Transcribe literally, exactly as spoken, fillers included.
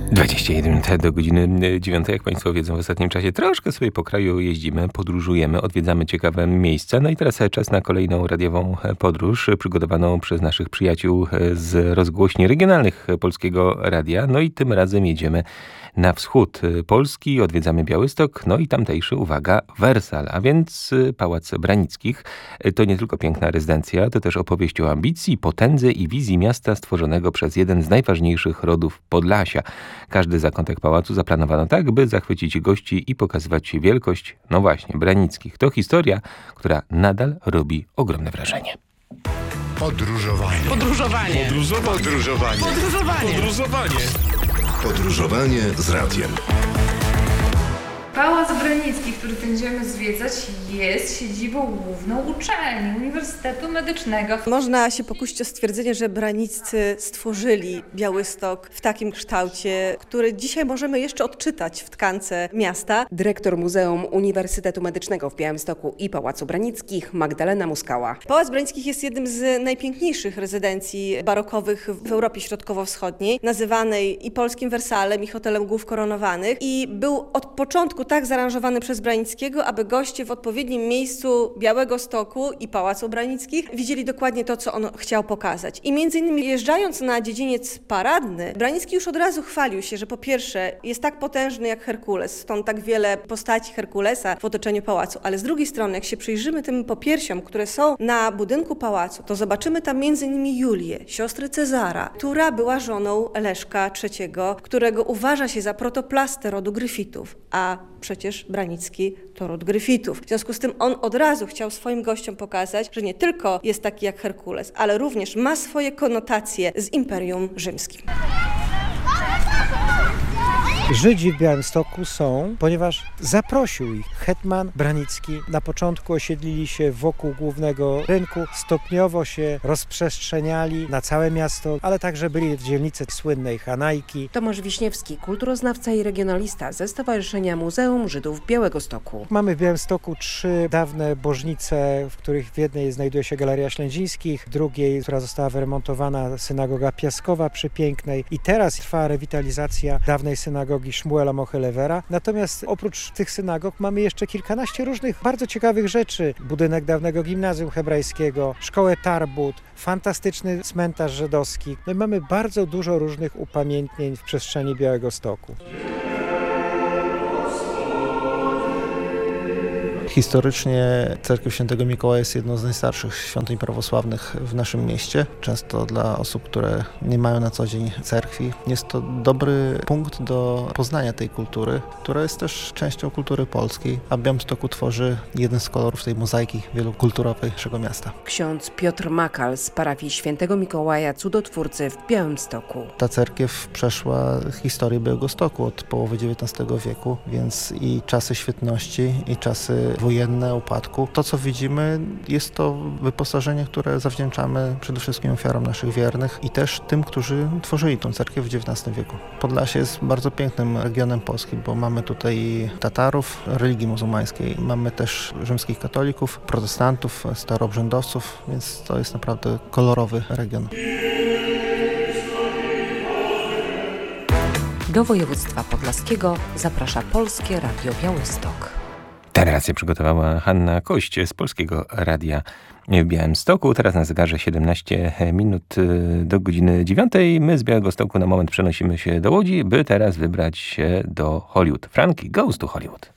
dwadzieścia jeden minut do godziny dziewiątej. Jak Państwo wiedzą, w ostatnim czasie troszkę sobie po kraju jeździmy, podróżujemy, odwiedzamy ciekawe miejsca. No i teraz czas na kolejną radiową podróż przygotowaną przez naszych przyjaciół z rozgłośni regionalnych Polskiego Radia. No i tym razem jedziemy na wschód Polski, odwiedzamy Białystok, no i tamtejszy, uwaga, Wersal, a więc Pałac Branickich. To nie tylko piękna rezydencja, to też opowieść o ambicji, potędze i wizji miasta stworzonego przez jeden z najważniejszych rodów Podlasia. Każdy zakątek pałacu zaplanowano tak, by zachwycić gości i pokazywać wielkość, no właśnie, Branickich. To historia, która nadal robi ogromne wrażenie. Podróżowanie. Podróżowanie. Podróżowanie. Podróżowanie. Podróżowanie. Podróżowanie. Podróżowanie z radiem. Pałac Branicki, który będziemy zwiedzać, jest siedzibą główną uczelni Uniwersytetu Medycznego. Można się pokusić o stwierdzenie, że Braniccy stworzyli Białystok w takim kształcie, który dzisiaj możemy jeszcze odczytać w tkance miasta. Dyrektor Muzeum Uniwersytetu Medycznego w Białymstoku i Pałacu Branickich Magdalena Muskała. Pałac Branickich jest jednym z najpiękniejszych rezydencji barokowych w Europie Środkowo-Wschodniej, nazywanej i polskim Wersalem, i hotelem głów koronowanych, i był od początku tak zaaranżowany przez Branickiego, aby goście w odpowiednim miejscu Białegostoku i Pałacu Branickich widzieli dokładnie to, co on chciał pokazać. I między innymi jeżdżając na dziedziniec paradny, Branicki już od razu chwalił się, że po pierwsze jest tak potężny jak Herkules, stąd tak wiele postaci Herkulesa w otoczeniu pałacu, ale z drugiej strony, jak się przyjrzymy tym popiersiom, które są na budynku pałacu, to zobaczymy tam między innymi Julię, siostrę Cezara, która była żoną Leszka trzeciego, którego uważa się za protoplastę rodu Gryfitów, a przecież Branicki to ród Gryfitów. W związku z tym on od razu chciał swoim gościom pokazać, że nie tylko jest taki jak Herkules, ale również ma swoje konotacje z Imperium Rzymskim. Żydzi w Białymstoku są, ponieważ zaprosił ich hetman Branicki. Na początku osiedlili się wokół głównego rynku, stopniowo się rozprzestrzeniali na całe miasto, ale także byli w dzielnicy słynnej Hanajki. Tomasz Wiśniewski, kulturoznawca i regionalista ze Stowarzyszenia Muzeum Żydów Białegostoku. Mamy w Białymstoku trzy dawne bożnice, w których w jednej znajduje się Galeria Ślędzińskich, w drugiej, która została wyremontowana, synagoga Piaskowa przy Pięknej, i teraz trwa rewitalizacja dawnej synagogi Szmuela Mochelewera. Natomiast oprócz tych synagog mamy jeszcze kilkanaście różnych bardzo ciekawych rzeczy. Budynek dawnego gimnazjum hebrajskiego, szkołę Tarbut, fantastyczny cmentarz żydowski. No i mamy bardzo dużo różnych upamiętnień w przestrzeni Białegostoku. Historycznie cerkiew Świętego Mikołaja jest jedną z najstarszych świątyń prawosławnych w naszym mieście. Często dla osób, które nie mają na co dzień cerkwi. Jest to dobry punkt do poznania tej kultury, która jest też częścią kultury polskiej, a Białymstoku tworzy jeden z kolorów tej mozaiki wielokulturowej naszego miasta. Ksiądz Piotr Makal z parafii Świętego Mikołaja Cudotwórcy w Białymstoku. Ta cerkiew przeszła historię Białegostoku od połowy dziewiętnastego wieku, więc i czasy świetności, i czasy wojenne, upadku. To, co widzimy, jest to wyposażenie, które zawdzięczamy przede wszystkim ofiarom naszych wiernych i też tym, którzy tworzyli tą cerkiew w dziewiętnastym wieku. Podlasie jest bardzo pięknym regionem Polski, bo mamy tutaj Tatarów religii muzułmańskiej, mamy też rzymskich katolików, protestantów, staroobrzędowców, więc to jest naprawdę kolorowy region. Do województwa podlaskiego zaprasza Polskie Radio Białystok. Tę relację przygotowała Hanna Kość z Polskiego Radia w Białymstoku. Teraz na zegarze siedemnaście minut do godziny dziewiątej. My z Białegostoku na moment przenosimy się do Łodzi, by teraz wybrać się do Hollywood. Frankie goes to Hollywood.